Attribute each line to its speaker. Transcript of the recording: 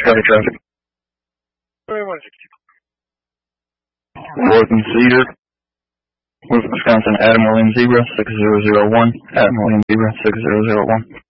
Speaker 1: Copy traffic.
Speaker 2: 160.
Speaker 1: Logan Cedar. With Wisconsin, Adam William Zebra 6001. Adam William Zebra 6001.